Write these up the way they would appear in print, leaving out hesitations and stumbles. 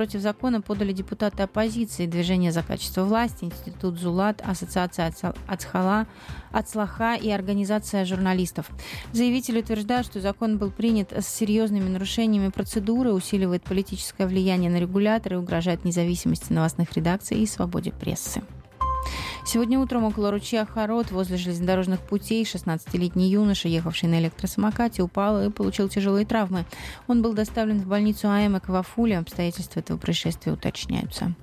против закона подали депутаты оппозиции, Движение за качество власти, Институт Зулат, Ассоциация Ацлаха и Организация журналистов. Заявители утверждают, что закон был принят с серьезными нарушениями процедуры, усиливает политическое влияние на регуляторы, угрожает независимости новостных редакций и свободе прессы. Сегодня утром около ручья Харод возле железнодорожных путей 16-летний юноша, ехавший на электросамокате, упал и получил тяжелые травмы. Он был доставлен в больницу АЭМЭК в Афуле. Обстоятельства этого происшествия уточняются.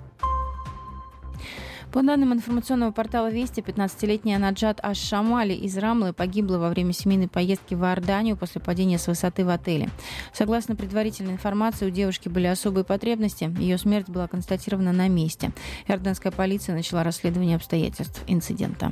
По данным информационного портала «Вести», 15-летняя Наджат Аш-Шамали из Рамлы погибла во время семейной поездки в Иорданию после падения с высоты в отеле. Согласно предварительной информации, у девушки были особые потребности. Ее смерть была констатирована на месте. Иорданская полиция начала расследование обстоятельств инцидента.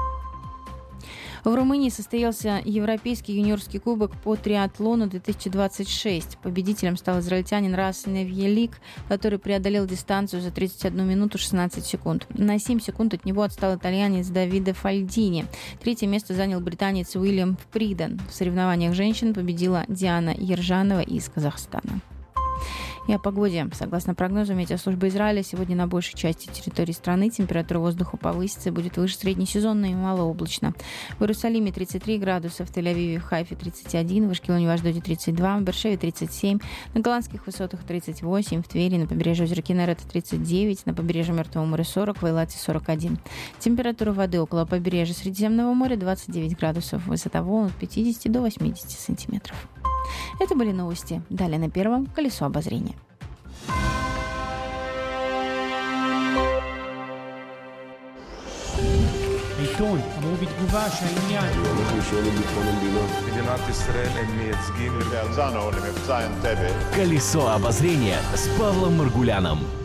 В Румынии состоялся Европейский юниорский кубок по триатлону 2026. Победителем стал израильтянин Рас Невьелик, который преодолел дистанцию за 31 минуту 16 секунд. На 7 секунд от него отстал итальянец Давиде Фальдини. Третье место занял британец Уильям Фридан. В соревнованиях женщин победила Диана Ержанова из Казахстана. И о погоде. Согласно прогнозу метеослужбы Израиля, сегодня на большей части территории страны температура воздуха повысится и будет выше среднесезонной и малооблачно. В Иерусалиме 33 градуса, в Тель-Авиве и Хайфе 31, в Ашкелоне и Ашдоде 32, в Бершеве 37, на Голландских высотах 38, в Твери, на побережье озера Кинерет 39, на побережье Мертвого моря 40, в Эйлате 41. Температура воды около побережья Средиземного моря 29 градусов, высота волн от 50 до 80 сантиметров. Это были новости. Далее на первом колесо обозрения. עיתון, אמרו בתגובה שהעניין אנחנו שואלים ביטחון המדינה. מדינת ישראל הם מייצגים Verzano למבצע אנטבה. Колесо обозрения с Павлом Маргуляном.